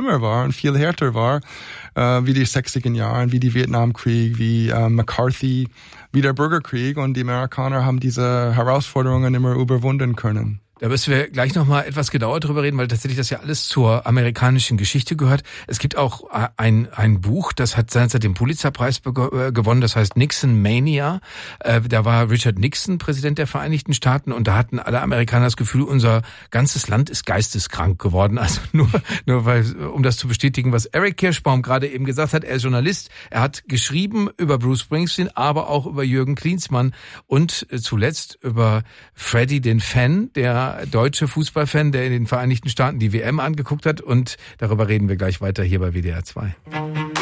schlimmer war und viel härter war, wie die 60er Jahren, wie die Vietnamkrieg, wie McCarthy, wie der Bürgerkrieg. Und die Amerikaner haben diese Herausforderungen immer überwunden können. Da müssen wir gleich nochmal etwas genauer drüber reden, weil tatsächlich das ja alles zur amerikanischen Geschichte gehört. Es gibt auch ein Buch, das hat seinerzeit den Pulitzerpreis gewonnen, das heißt Nixon Mania. Da war Richard Nixon Präsident der Vereinigten Staaten und da hatten alle Amerikaner das Gefühl, unser ganzes Land ist geisteskrank geworden. Also nur weil, um das zu bestätigen, was Eric Kirschbaum gerade eben gesagt hat, er ist Journalist, er hat geschrieben über Bruce Springsteen, aber auch über Jürgen Klinsmann und zuletzt über Freddie den Fan, der deutsche Fußballfan, der in den Vereinigten Staaten die WM angeguckt hat. Und darüber reden wir gleich weiter hier bei WDR 2.